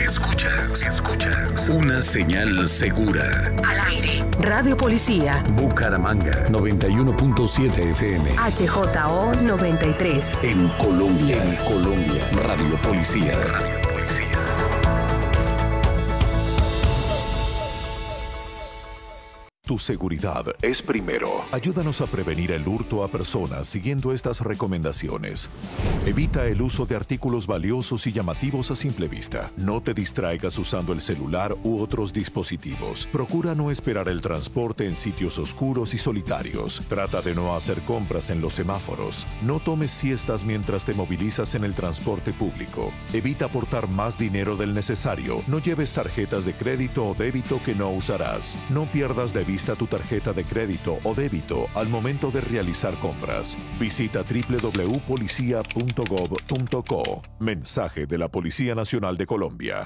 Escuchas una señal segura. Al aire. Radio Policía. Bucaramanga 91.7 FM. HJO 93. En Colombia. Radio Policía. Tu seguridad es primero. Ayúdanos a prevenir el hurto a personas siguiendo estas recomendaciones. Evita el uso de artículos valiosos y llamativos a simple vista. No te distraigas usando el celular u otros dispositivos. Procura no esperar el transporte en sitios oscuros y solitarios. Trata de no hacer compras en los semáforos. No tomes siestas mientras te movilizas en el transporte público. Evita aportar más dinero del necesario. No lleves tarjetas de crédito o débito que no usarás. No pierdas de vista tu tarjeta de crédito o débito al momento de realizar compras. Visita www.policia.gov.co. Mensaje de la Policía Nacional de Colombia.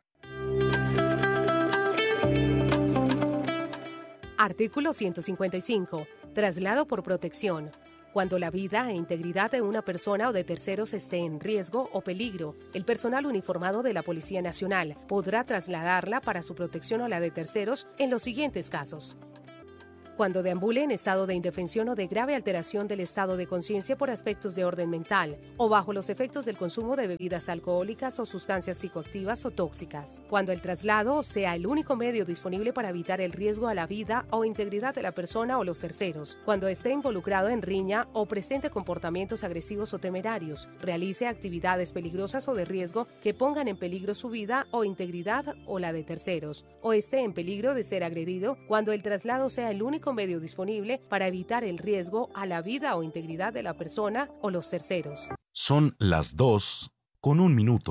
Artículo 155. Traslado por protección. Cuando la vida e integridad de una persona o de terceros esté en riesgo o peligro, el personal uniformado de la Policía Nacional podrá trasladarla para su protección o la de terceros en los siguientes casos. Cuando deambule en estado de indefensión o de grave alteración del estado de conciencia por aspectos de orden mental o bajo los efectos del consumo de bebidas alcohólicas o sustancias psicoactivas o tóxicas. Cuando el traslado sea el único medio disponible para evitar el riesgo a la vida o integridad de la persona o los terceros. Cuando esté involucrado en riña o presente comportamientos agresivos o temerarios. Realice actividades peligrosas o de riesgo que pongan en peligro su vida o integridad o la de terceros. O esté en peligro de ser agredido cuando el traslado sea el único medio disponible para evitar el riesgo a la vida o integridad de la persona o los terceros. Son las 2:01.